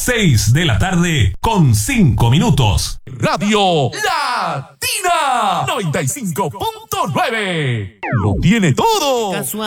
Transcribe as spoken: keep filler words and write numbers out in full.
seis de la tarde con cinco minutos. Radio Latina noventa y cinco punto nueve. Lo tiene todo.